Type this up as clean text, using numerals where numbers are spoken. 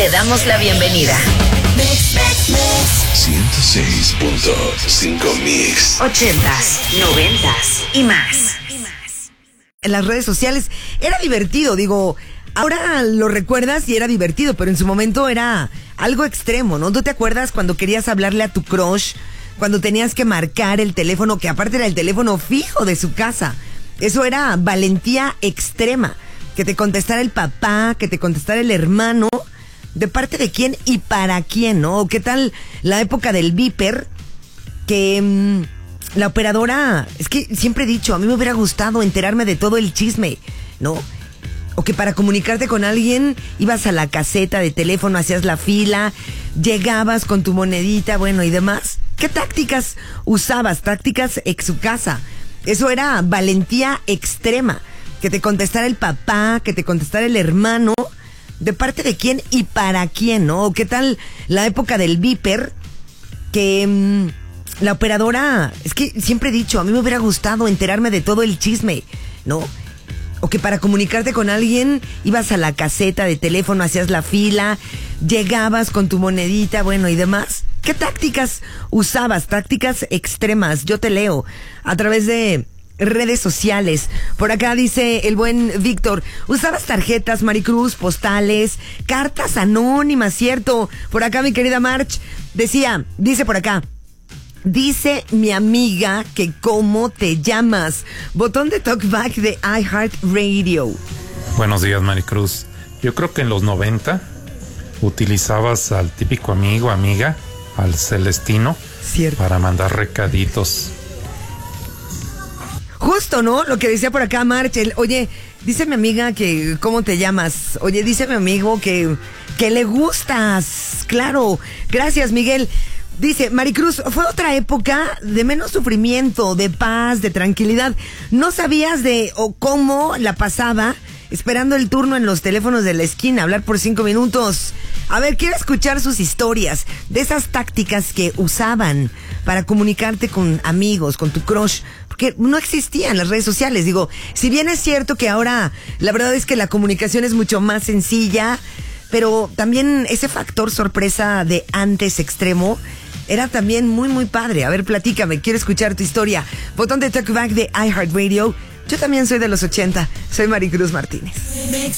Te damos la bienvenida. 106.5 Mix. 80s, 90s y más. En las redes sociales era divertido, digo, ahora lo recuerdas y era divertido, pero en su momento era algo extremo, ¿no? ¿Tú te acuerdas cuando querías hablarle a tu crush? Cuando tenías que marcar el teléfono, que aparte era el teléfono fijo de su casa. Eso era valentía extrema. Que te contestara el papá, que te contestara el hermano. ¿De parte de quién y para quién, no? ¿Qué tal la época del Viper? Que la operadora... Es que siempre he dicho, a mí me hubiera gustado enterarme de todo el chisme, ¿no? O que para comunicarte con alguien ibas a la caseta de teléfono, hacías la fila, llegabas con tu monedita, bueno, y demás. ¿Qué tácticas usabas? Tácticas ex su casa. Eso era valentía extrema. Que te contestara el papá, que te contestara el hermano. ¿De parte de quién y para quién, no? ¿Qué tal la época del Viper? Que la operadora... Es que siempre he dicho, a mí me hubiera gustado enterarme de todo el chisme, ¿no? O que para comunicarte con alguien ibas a la caseta de teléfono, hacías la fila, llegabas con tu monedita, bueno, y demás. ¿Qué tácticas usabas? Tácticas extremas. Yo te leo a través de redes sociales. Por acá dice el buen Víctor, usabas tarjetas, Maricruz, postales, cartas anónimas, ¿cierto? Por acá mi querida March dice por acá, dice mi amiga que cómo te llamas. Botón de talkback de iHeartRadio. Buenos días, Maricruz. Yo creo que en los 90 utilizabas al típico amigo, amiga, al Celestino, cierto, para mandar recaditos. Justo, ¿no? Lo que decía por acá March, oye, dice mi amiga que ¿cómo te llamas? Oye, dice mi amigo que le gustas. Claro, gracias Miguel. Dice, Maricruz, fue otra época de menos sufrimiento, de paz, de tranquilidad. No sabías de o cómo la pasaba esperando el turno en los teléfonos de la esquina, hablar por 5 minutos. A ver, quiero escuchar sus historias de esas tácticas que usaban para comunicarte con amigos, con tu crush, porque no existían las redes sociales. Digo, si bien es cierto que ahora la verdad es que la comunicación es mucho más sencilla, pero también ese factor sorpresa de antes extremo era también muy, muy padre. A ver, platícame, quiero escuchar tu historia. Botón de talkback de iHeartRadio. Yo también soy de los 80. Soy Maricruz Martínez.